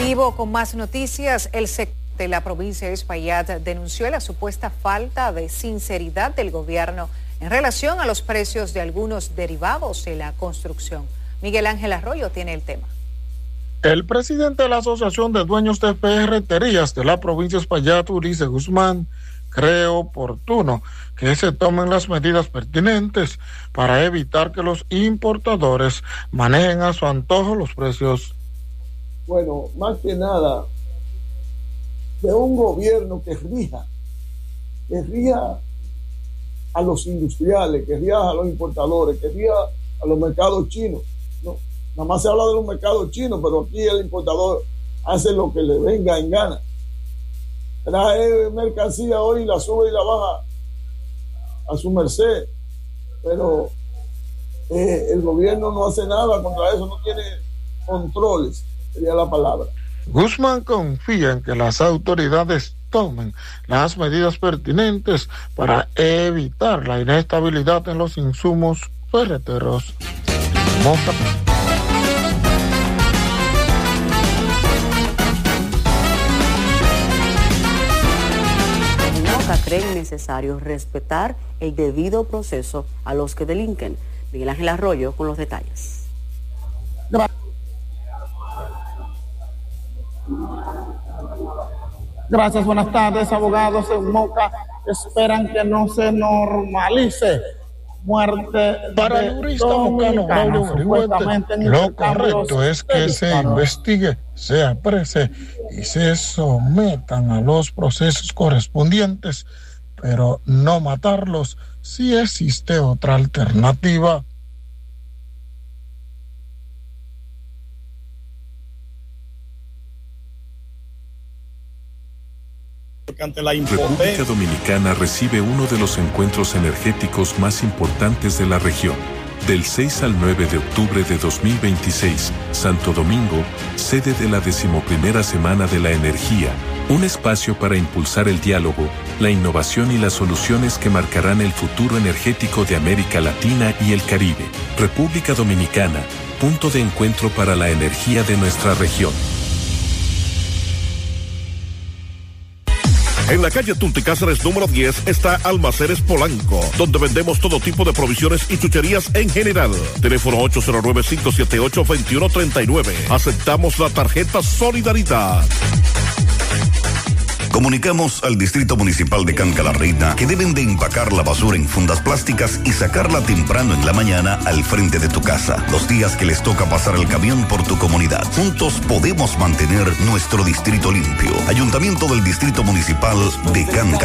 vivo con más noticias. El sector de la provincia de Espaillat denunció la supuesta falta de sinceridad del gobierno en relación a los precios de algunos derivados de la construcción. Miguel Ángel Arroyo tiene el tema. El presidente de la Asociación de Dueños de Ferreterías de la provincia de Espaillat, Ulises Guzmán, cree oportuno que se tomen las medidas pertinentes para evitar que los importadores manejen a su antojo los precios. Bueno, más que nada, de un gobierno que rija a los industriales, que rija a los importadores, que rija a los mercados chinos. No, nada más se habla de los mercados chinos, pero aquí el importador hace lo que le venga en gana. Trae mercancía hoy, la sube y la baja a su merced, pero el gobierno no hace nada contra eso, no tiene controles, sería la palabra. Guzmán confía en que las autoridades tomen las medidas pertinentes para evitar la inestabilidad en los insumos ferreteros. Creen necesario respetar el debido proceso a los que delinquen. Miguel Ángel Arroyo con los detalles. Gracias, buenas tardes. Abogados en Moca esperan que no se normalice muerte para el jurista mocano Braulio Orihuela. Lo correcto es que se investigue, se aprese y se sometan a los procesos correspondientes, pero no matarlos si existe otra alternativa. República Dominicana recibe uno de los encuentros energéticos más importantes de la región. Del 6 al 9 de octubre de 2026, Santo Domingo, sede de la 11ª Semana de la Energía, un espacio para impulsar el diálogo, la innovación y las soluciones que marcarán el futuro energético de América Latina y el Caribe. República Dominicana, punto de encuentro para la energía de nuestra región. En la calle Tunti Cáceres número 10 está Almacenes Polanco, donde vendemos todo tipo de provisiones y chucherías en general. Teléfono 809-578-2139. Aceptamos la tarjeta Solidaridad. Comunicamos al Distrito Municipal de Canca la Reina que deben de empacar la basura en fundas plásticas y sacarla temprano en la mañana al frente de tu casa, los días que les toca pasar el camión por tu comunidad. Juntos podemos mantener nuestro distrito limpio. Ayuntamiento del Distrito Municipal de Canca.